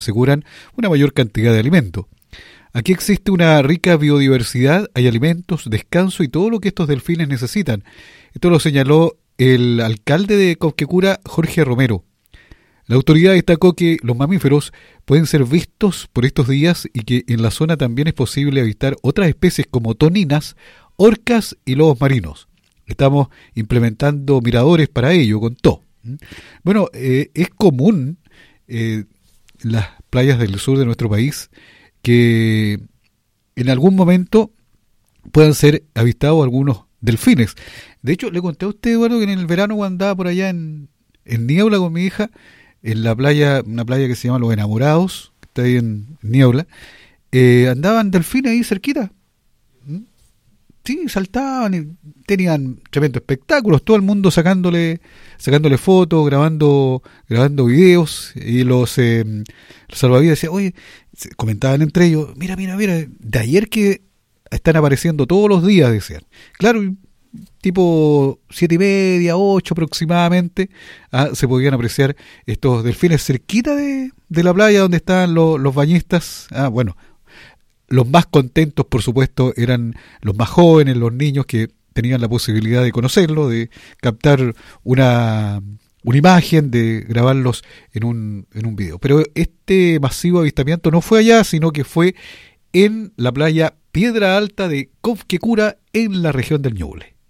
aseguran una mayor cantidad de alimento. Aquí existe una rica biodiversidad, hay alimentos, descanso y todo lo que estos delfines necesitan. Esto lo señaló el alcalde de Cobquecura, Jorge Romero. La autoridad destacó que los mamíferos pueden ser vistos por estos días y que en la zona también es posible avistar otras especies como toninas, orcas y lobos marinos. Estamos implementando miradores para ello, contó. Bueno, es común en las playas del sur de nuestro país que en algún momento puedan ser avistados algunos delfines. De hecho, le conté a usted, Eduardo, que en el verano cuando andaba por allá en Niebla con mi hija, en la playa, una playa que se llama Los Enamorados, que está ahí en Niebla, andaban delfines ahí cerquita. Sí, saltaban y tenían tremendos espectáculos, todo el mundo sacándole fotos, grabando videos, y los salvavidas decían, oye, comentaban entre ellos, mira, de ayer que están apareciendo todos los días, decían. Claro, tipo 7:30, 8 aproximadamente, se podían apreciar estos delfines cerquita de la playa donde estaban los bañistas. Bueno, los más contentos, por supuesto, eran los más jóvenes, los niños que tenían la posibilidad de conocerlo, de captar una imagen, de grabarlos en un video. Pero este masivo avistamiento no fue allá, sino que fue en la playa Piedra Alta de Cobquecura, en la región del Ñuble.